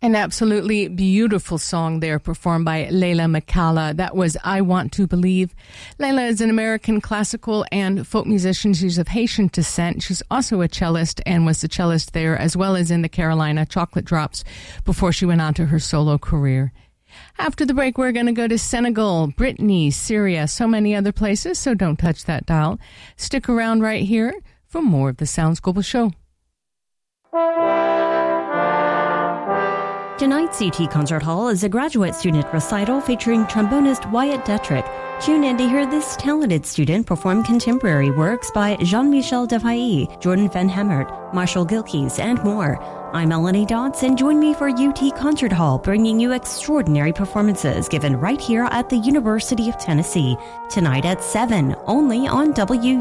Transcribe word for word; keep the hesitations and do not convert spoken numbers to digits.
An absolutely beautiful song there performed by Leila McCalla. That was I Want to Believe. Leila is an American classical and folk musician. She's of Haitian descent. She's also a cellist and was the cellist there as well as in the Carolina Chocolate Drops before she went on to her solo career. After the break, we're going to go to Senegal, Brittany, Syria, so many other places, so don't touch that dial. Stick around right here for more of the Sounds Global Show. Tonight's C T Concert Hall is a graduate student recital featuring trombonist Wyatt Detrick. Tune in to hear this talented student perform contemporary works by Jean-Michel Defailly, Jordan Van Hemert, Marshall Gilkes, and more. I'm Melanie Dotz, and join me for U T Concert Hall, bringing you extraordinary performances given right here at the University of Tennessee. Tonight at seven, only on W